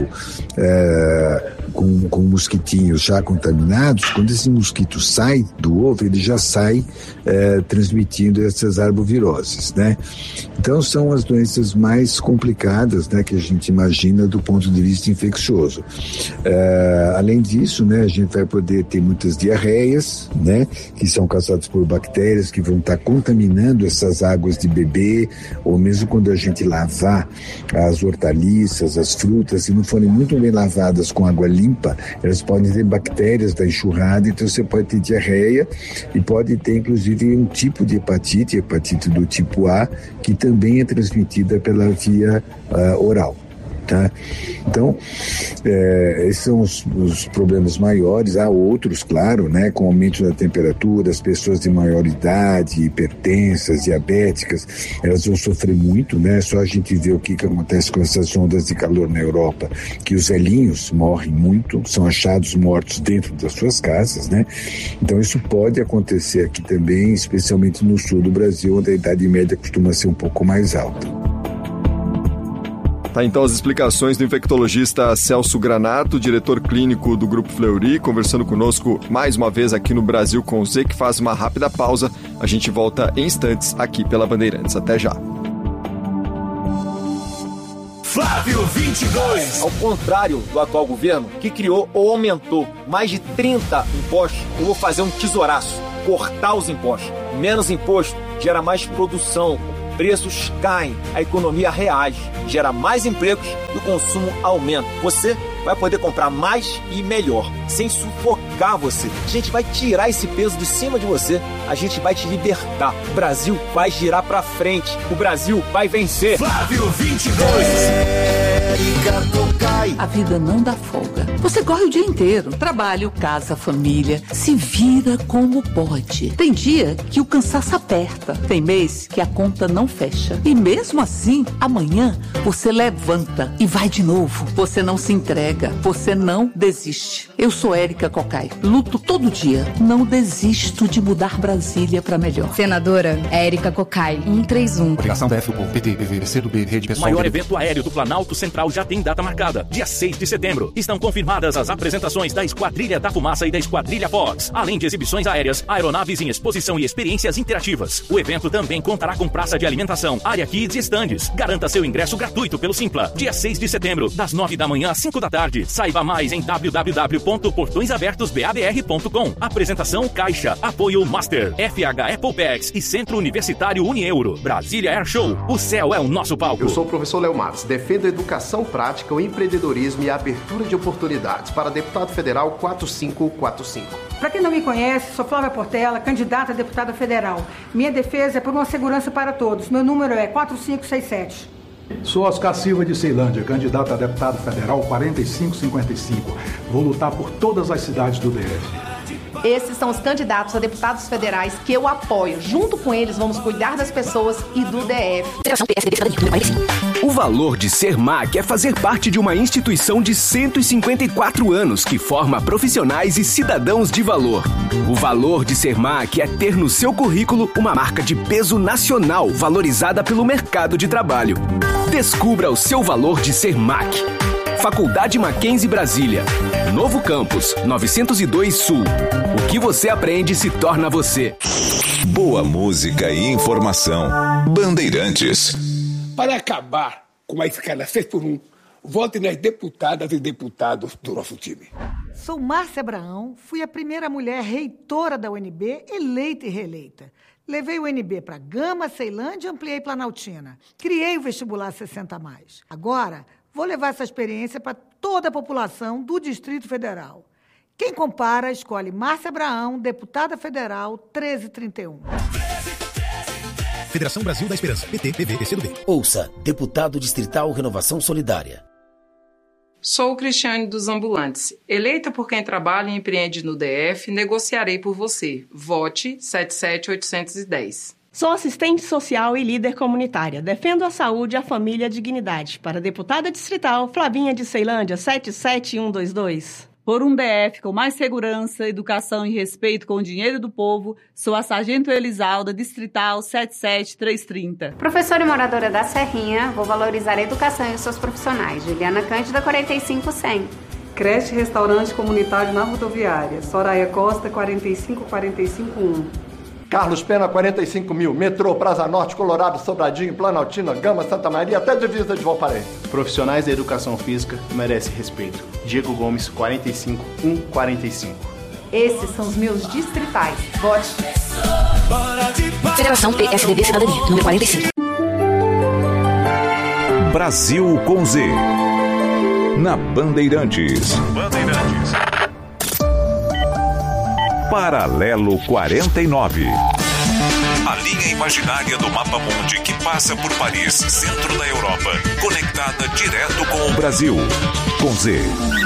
uh, com, com mosquitinhos já contaminados, quando esse mosquito sai do ovo, ele já sai uh, transmitindo essas arboviroses, né? Então, são as doenças mais complicadas, né, que a gente imagina do ponto de vista infeccioso. Uh, além disso, né, a gente vai poder ter muitas diarreias, né, que são causadas por bactérias que vão estar contaminando essas águas de beber, ou mesmo quando a gente lavar as hortaliças, as frutas, se não forem muito bem lavadas com água limpa, elas podem ter bactérias da enxurrada, então você pode ter diarreia e pode ter inclusive um tipo de hepatite, hepatite do tipo A, que também é transmitida pela via uh, oral. tá? Então, é, esses são os, os problemas maiores. Há outros, claro, né, com o aumento da temperatura, as pessoas de maior idade, hipertensas, diabéticas, elas vão sofrer muito, né? Só a gente vê o que, que acontece com essas ondas de calor na Europa, que os velhinhos morrem muito, são achados mortos dentro das suas casas, né? Então isso pode acontecer aqui também, especialmente no sul do Brasil, onde a idade média costuma ser um pouco mais alta. Tá, então as explicações do infectologista Celso Granato, diretor clínico do Grupo Fleury, conversando conosco mais uma vez aqui no Brasil com Z, que faz uma rápida pausa. A gente volta em instantes aqui pela Bandeirantes. Até já. Flávio vinte e dois. Ao contrário do atual governo, que criou ou aumentou mais de trinta impostos, eu vou fazer um tesouraço, cortar os impostos. Menos imposto gera mais produção, preços caem, a economia reage, gera mais empregos e o consumo aumenta. Você vai poder comprar mais e melhor, sem sufocar você. A gente vai tirar esse peso de cima de você, a gente vai te libertar. O Brasil vai girar pra frente, o Brasil vai vencer. Flávio vinte e dois. A vida não dá folga. Você corre o dia inteiro. Trabalho, casa, família. Se vira como pode. Tem dia que o cansaço aperta. Tem mês que a conta não fecha. E mesmo assim, amanhã você levanta e vai de novo. Você não se entrega. Você não desiste. Eu sou Érica Cocai. Luto todo dia. Não desisto de mudar Brasília para melhor. Senadora Érica Cocai, cento e trinta e um. Obrigação da F U P T, P V, C do B, Rede Pessoal. O maior evento aéreo do Planalto Central já tem data marcada. Dia seis de setembro. Estão confirmadas as apresentações da Esquadrilha da Fumaça e da Esquadrilha Fox, além de exibições aéreas, aeronaves em exposição e experiências interativas. O evento também contará com praça de alimentação, área kids e estandes. Garanta seu ingresso gratuito pelo Simpla. Dia seis de setembro, das nove da manhã às cinco da tarde. Saiba mais em w w w ponto portões abertos b a b r ponto com. Apresentação Caixa. Apoio Master, F H Apple Packs e Centro Universitário Unieuro. Brasília Air Show. O céu é o nosso palco. Eu sou o professor Léo Matos. Defendo a educação prática, o empreendedorismo e a abertura de oportunidades para deputado federal quatro cinco quatro cinco. Para quem não me conhece, sou Flávia Portela, candidata a deputada federal. Minha defesa é por uma segurança para todos. Meu número é quatro cinco seis sete. Sou Oscar Silva de Ceilândia, candidato a deputado federal quarenta e cinco cinquenta e cinco. Vou lutar por todas as cidades do D F. Esses são os candidatos a deputados federais que eu apoio. Junto com eles, vamos cuidar das pessoas e do D F. O valor de ser M A C é fazer parte de uma instituição de cento e cinquenta e quatro anos que forma profissionais e cidadãos de valor. O valor de ser M A C é ter no seu currículo uma marca de peso nacional valorizada pelo mercado de trabalho. Descubra o seu valor de ser M A C. Faculdade Mackenzie Brasília. Novo Campus, novecentos e dois Sul. O que você aprende se torna você. Boa música e informação. Bandeirantes. Para acabar com a escala seis por um, vote nas deputadas e deputados do nosso time. Sou Márcia Abraão, fui a primeira mulher reitora da U N B, eleita e reeleita. Levei o U N B para Gama, Ceilândia e ampliei Planaltina. Criei o vestibular sessenta a mais. Agora, vou levar essa experiência para toda a população do Distrito Federal. Quem compara, escolhe Márcia Abraão, deputada federal treze trinta e um. Federação Brasil da Esperança, P T, P V, P C do B. Ouça, deputado distrital Renovação Solidária. Sou Cristiane dos Ambulantes. Eleita por quem trabalha e empreende no D F, negociarei por você. Vote sete sete oito um zero. Sou assistente social e líder comunitária. Defendo a saúde, a família e a dignidade. Para deputada distrital, Flavinha de Ceilândia, sete sete um dois dois. Por um D F com mais segurança, educação e respeito com o dinheiro do povo, sou a Sargento Elisalda, distrital sete sete três três zero. Professora e moradora da Serrinha, vou valorizar a educação e os seus profissionais. Juliana Cândida, quarenta e cinco cem. Creche Restaurante Comunitário na Rodoviária. Soraya Costa, quarenta e cinco quarenta e cinco um. Carlos Pena, quarenta e cinco mil. Metrô, Praça Norte, Colorado, Sobradinho, Planaltina, Gama, Santa Maria, até divisa de Valparaíso. Profissionais da educação física merecem respeito. Diego Gomes, quarenta e cinco um quarenta e cinco. Esses são os meus distritais. Vote. Federação P S D B Cidadania, número quarenta e cinco. Brasil com Z. Na Bandeirantes. Bandeirantes. Paralelo quarenta e nove. A linha imaginária do mapa mundi que passa por Paris, centro da Europa, conectada direto com o Brasil. Com Z.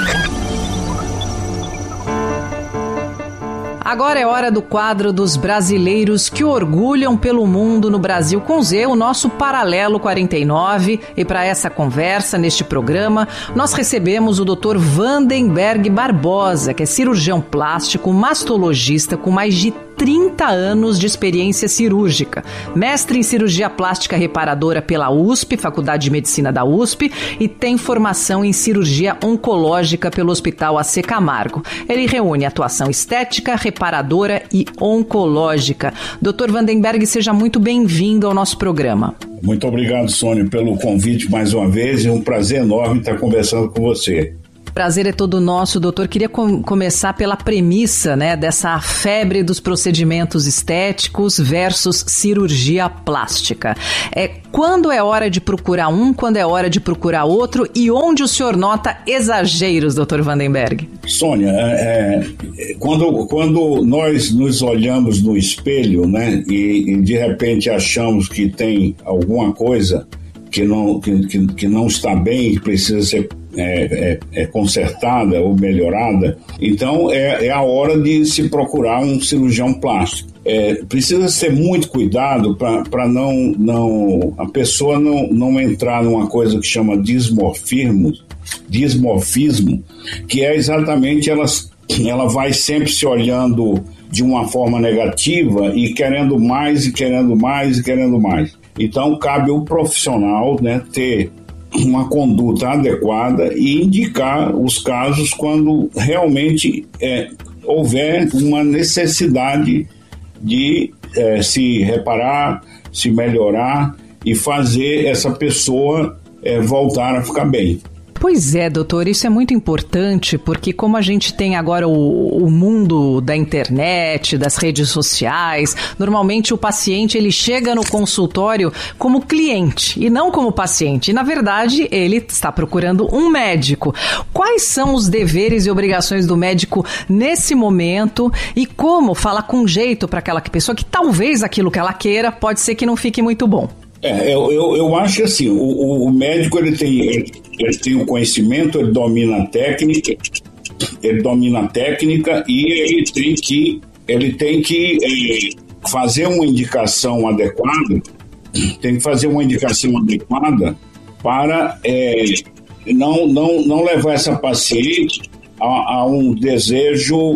Agora é hora do quadro dos brasileiros que orgulham pelo mundo no Brasil com Z, o nosso Paralelo quarenta e nove. E para essa conversa, neste programa, nós recebemos o doutor Vandenberg Barbosa, que é cirurgião plástico, mastologista com mais de trinta anos de experiência cirúrgica. Mestre em cirurgia plástica reparadora pela U S P, Faculdade de Medicina da U S P, e tem formação em cirurgia oncológica pelo Hospital A C Camargo. Ele reúne atuação estética, reparadora e oncológica. doutor Vandenberg, seja muito bem-vindo ao nosso programa. Muito obrigado, Sônia, pelo convite mais uma vez. É um prazer enorme estar conversando com você. Prazer é todo nosso, doutor. Queria com- começar pela premissa, né, dessa febre dos procedimentos estéticos versus cirurgia plástica. É, quando é hora de procurar um, quando é hora de procurar outro e onde o senhor nota exageros, doutor Vandenberg? Sônia, é, é, quando, quando nós nos olhamos no espelho, né, e, e de repente achamos que tem alguma coisa que não, que, que, que não está bem, que precisa ser É, é, é consertada ou melhorada, então é, é a hora de se procurar um cirurgião plástico. É, precisa ter muito cuidado para não, não, a pessoa não, não entrar numa coisa que chama dismorfismo, dismorfismo, que é exatamente ela, ela vai sempre se olhando de uma forma negativa e querendo mais, e querendo mais, e querendo mais. Então cabe ao profissional, né, ter uma conduta adequada e indicar os casos quando realmente é, houver uma necessidade de é, se reparar, se melhorar e fazer essa pessoa é, voltar a ficar bem. Pois é, doutor, isso é muito importante porque como a gente tem agora o, o mundo da internet, das redes sociais, normalmente o paciente ele chega no consultório como cliente e não como paciente. E, na verdade, ele está procurando um médico. Quais são os deveres e obrigações do médico nesse momento e como falar com jeito para aquela pessoa que talvez aquilo que ela queira pode ser que não fique muito bom? É, eu, eu, eu acho que assim, o, o médico ele tem, ele, ele tem o conhecimento, ele domina a técnica, ele domina a técnica e ele tem que, ele tem que é, fazer uma indicação adequada, tem que fazer uma indicação adequada para é, não, não, não levar essa paciente a, a um desejo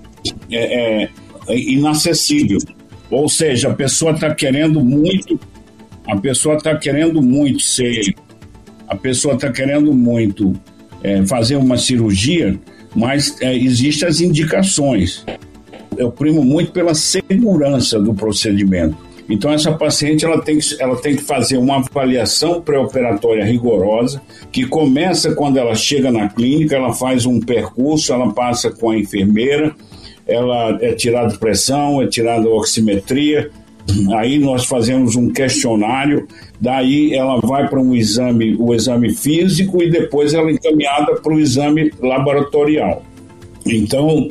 é, é, inacessível. Ou seja, a pessoa está querendo muito A pessoa está querendo muito ser, a pessoa está querendo muito é, fazer uma cirurgia, mas é, existem as indicações. Eu primo muito pela segurança do procedimento. Então essa paciente ela tem que, ela tem que fazer uma avaliação pré-operatória rigorosa, que começa quando ela chega na clínica, ela faz um percurso, ela passa com a enfermeira, ela é tirada pressão, é tirada oximetria. Aí nós fazemos um questionário, daí ela vai para um exame, o exame físico e depois ela é encaminhada para o exame laboratorial. Então,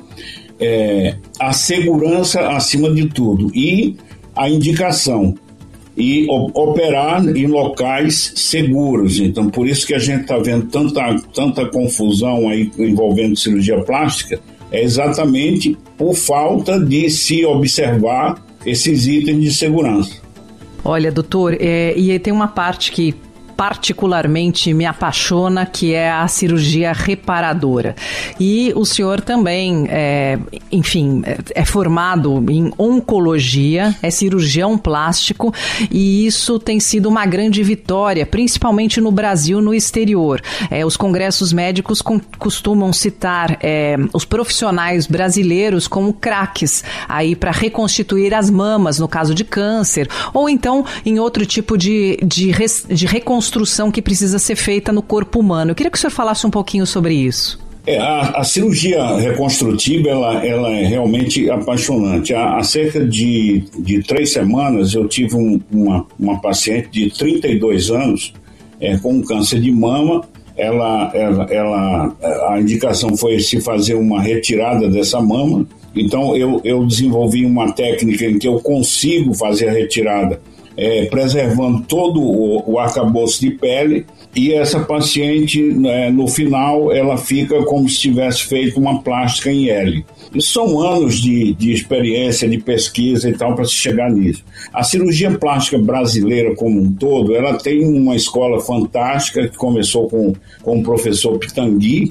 é, a segurança acima de tudo e a indicação e operar em locais seguros. Então, por isso que a gente está vendo tanta, tanta confusão aí envolvendo cirurgia plástica, é exatamente por falta de se observar esses itens de segurança. Olha, doutor, é, e tem uma parte que particularmente me apaixona, que é a cirurgia reparadora. E o senhor também, é, enfim, é, é formado em oncologia, é cirurgião plástico, e isso tem sido uma grande vitória, principalmente no Brasil, no exterior. É, os congressos médicos com, costumam citar é, os profissionais brasileiros como craques aí para reconstituir as mamas, no caso de câncer, ou então em outro tipo de, de, res, de reconstrução construção que precisa ser feita no corpo humano. Eu queria que o senhor falasse um pouquinho sobre isso. É, a, a cirurgia reconstrutiva ela, ela é realmente apaixonante. Há, há cerca de, de três semanas eu tive um, uma, uma paciente de trinta e dois anos é, com um câncer de mama ela, ela, ela, a indicação foi se fazer uma retirada dessa mama. Então eu, eu desenvolvi uma técnica em que eu consigo fazer a retirada, é, preservando todo o, o arcabouço de pele, e essa paciente, né, no final, ela fica como se tivesse feito uma plástica em L. Isso são anos de, de experiência, de pesquisa e tal, para se chegar nisso. A cirurgia plástica brasileira como um todo, ela tem uma escola fantástica que começou com, com o professor Pitangui,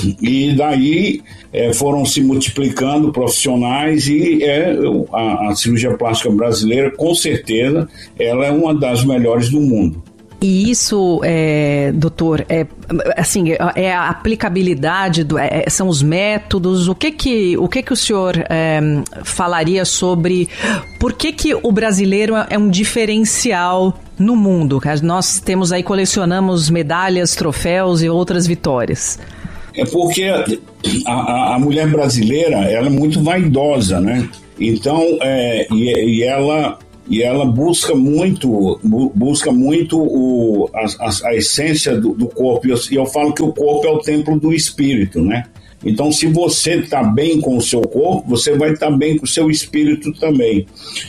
e daí é, foram se multiplicando profissionais, e é, a, a cirurgia plástica brasileira, com certeza, ela é uma das melhores do mundo. E isso, é, doutor, é, assim, é a aplicabilidade, do, é, são os métodos, o que que o, que que o senhor é, falaria sobre por que que o brasileiro é um diferencial no mundo? Nós temos aí, colecionamos medalhas, troféus e outras vitórias. É porque a, a, a mulher brasileira, ela é muito vaidosa, né? Então, é, e, e ela... E ela busca muito, busca muito o, a, a, a essência do, do corpo. E eu, eu falo que o corpo é o templo do espírito, né? Então, se você está bem com o seu corpo, você vai estar tá bem com o seu espírito também.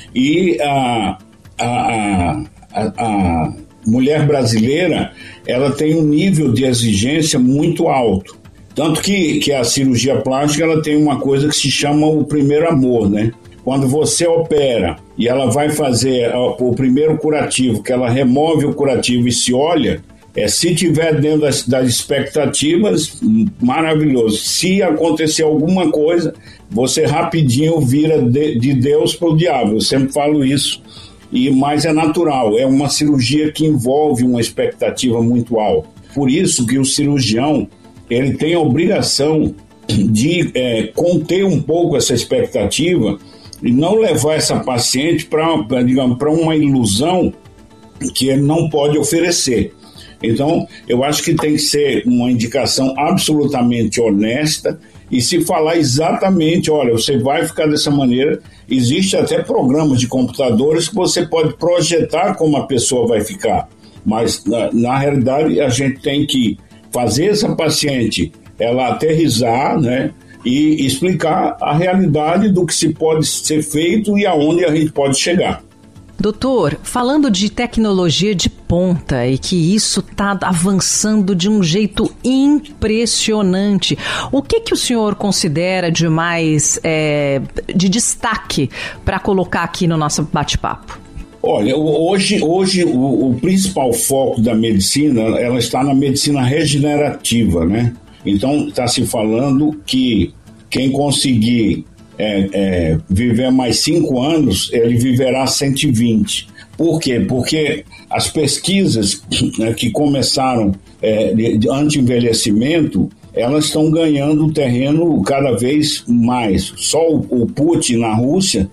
E a, a, a, a, a mulher brasileira, ela tem um nível de exigência muito alto. Tanto que, que a cirurgia plástica, ela tem uma coisa que se chama o primeiro amor, né? Quando você opera e ela vai fazer o primeiro curativo, que ela remove o curativo e se olha, é, se tiver dentro das, das expectativas, maravilhoso. Se acontecer alguma coisa, você rapidinho vira de, de Deus para o diabo. Eu sempre falo isso, e, mas é natural, é uma cirurgia que envolve uma expectativa muito alta. Por isso que o cirurgião, ele tem a obrigação de é, conter um pouco essa expectativa e não levar essa paciente para, digamos, para uma ilusão que ele não pode oferecer. Então, eu acho que tem que ser uma indicação absolutamente honesta e se falar exatamente, olha, você vai ficar dessa maneira. Existe até programas de computadores que você pode projetar como a pessoa vai ficar, mas na, na realidade a gente tem que fazer essa paciente ela aterrissar, né, e explicar a realidade do que se pode ser feito e aonde a gente pode chegar. Doutor, falando de tecnologia de ponta e que isso está avançando de um jeito impressionante, o que que o senhor considera de mais é, de destaque para colocar aqui no nosso bate-papo? Olha, hoje, hoje o, o principal foco da medicina, ela está na medicina regenerativa, né? Então, está se falando que quem conseguir é, é, viver mais cinco anos, ele viverá cento e vinte. Por quê? Porque as pesquisas, né, que começaram é, de, de anti-envelhecimento, elas estão ganhando terreno cada vez mais. Só o, o Putin, na Rússia,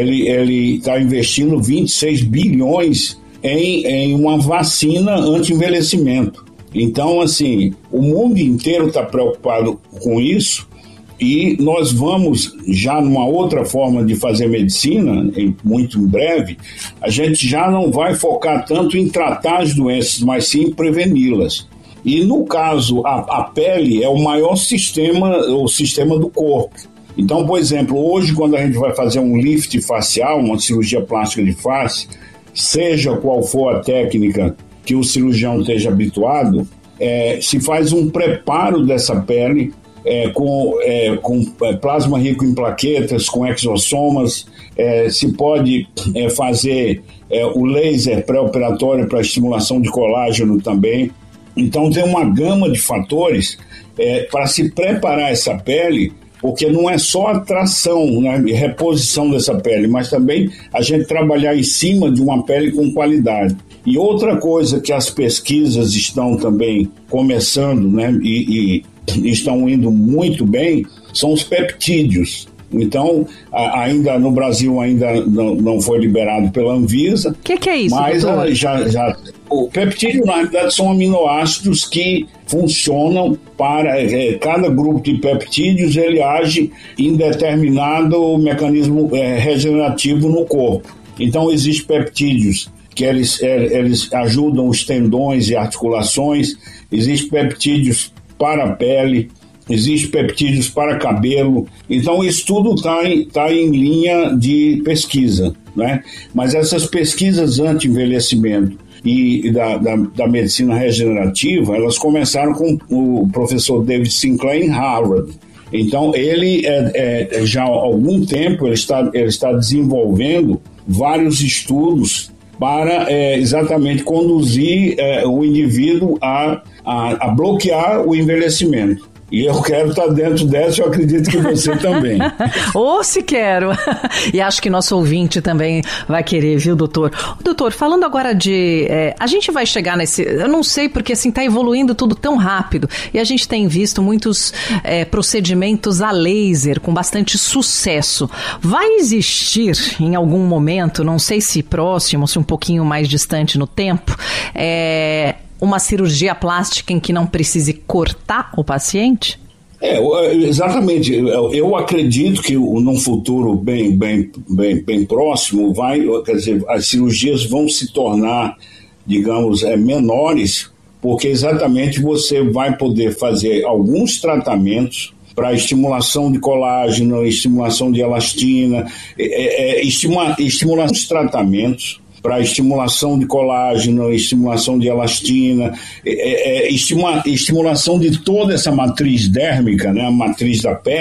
ele está investindo vinte e seis bilhões em, em uma vacina anti-envelhecimento. Então, assim, o mundo inteiro está preocupado com isso e nós vamos, já numa outra forma de fazer medicina, em, muito em breve, a gente já não vai focar tanto em tratar as doenças, mas sim em preveni-las. E, no caso, a, a pele é o maior sistema, o sistema do corpo. Então, por exemplo, hoje, quando a gente vai fazer um lift facial, uma cirurgia plástica de face, seja qual for a técnica que o cirurgião esteja habituado, é, se faz um preparo dessa pele é, com, é, com plasma rico em plaquetas, com exossomas, é, se pode é, fazer é, o laser pré-operatório para estimulação de colágeno também. Então tem uma gama de fatores é, para se preparar essa pele, porque não é só a tração, né, reposição dessa pele, mas também a gente trabalhar em cima de uma pele com qualidade. E outra coisa que as pesquisas estão também começando, né, e, e estão indo muito bem, são os peptídeos. Então, a, ainda no Brasil ainda não, não foi liberado pela Anvisa. O que, que é isso, mas doutor? já, já, o peptídeo, na realidade, são aminoácidos que funcionam para... É, cada grupo de peptídeos, ele age em determinado mecanismo é, regenerativo no corpo. Então, existem peptídeos que eles, eles ajudam os tendões e articulações, existem peptídeos para a pele, existem peptídeos para cabelo. Então, isso tudo está em, tá em linha de pesquisa, né? Mas essas pesquisas anti-envelhecimento e da, da, da medicina regenerativa, elas começaram com o professor David Sinclair em Harvard. Então, ele, é, é, já há algum tempo, ele está, ele está desenvolvendo vários estudos para é, exatamente conduzir é, o indivíduo a, a, a bloquear o envelhecimento. E eu quero estar dentro dessa, eu acredito que você também. Ou se quero. E acho que nosso ouvinte também vai querer, viu, doutor? Doutor, falando agora de... É, a gente vai chegar nesse... Eu não sei, porque assim, está evoluindo tudo tão rápido. E a gente tem visto muitos é, procedimentos a laser com bastante sucesso. Vai existir, em algum momento, não sei se próximo, se um pouquinho mais distante no tempo, é... uma cirurgia plástica em que não precise cortar o paciente? É, exatamente. Eu acredito que num futuro bem, bem, bem, bem próximo, vai, quer dizer, as cirurgias vão se tornar, digamos, menores, porque exatamente você vai poder fazer alguns tratamentos para estimulação de colágeno, estimulação de elastina, é, é, estimula, estimulação dos tratamentos para estimulação de colágeno, estimulação de elastina, é, é, estimula, estimulação de toda essa matriz dérmica, né, a matriz da pele.